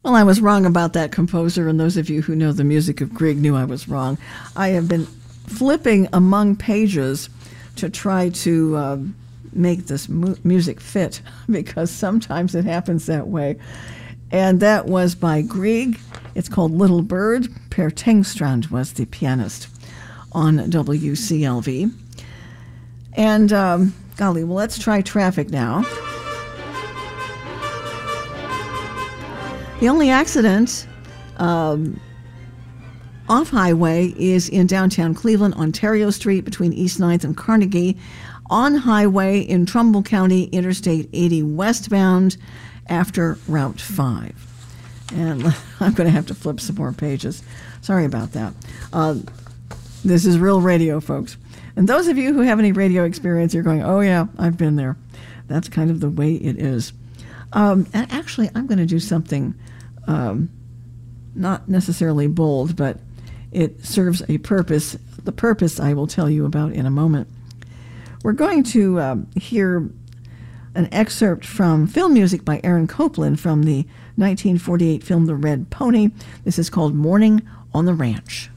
Well, I was wrong about that composer, and those of you who know the music of Grieg knew I was wrong. I have been flipping among pages to try to make this music fit, because sometimes it happens that way. And that was by Grieg. It's called Little Bird. Per Tengstrand was the pianist on WCLV. And, golly, well, let's try traffic now. The only accident off-highway is in downtown Cleveland, Ontario Street between East 9th and Carnegie. On-highway in Trumbull County, Interstate 80 westbound after Route 5. And I'm going to have to flip some more pages. Sorry about that. This is real radio, folks. And those of you who have any radio experience, you're going, oh, yeah, I've been there. That's kind of the way it is. Actually, I'm going to do something not necessarily bold, but it serves a purpose. The purpose I will tell you about in a moment. We're going to hear an excerpt from film music by Aaron Copland from the 1948 film The Red Pony. This is called Morning on the Ranch.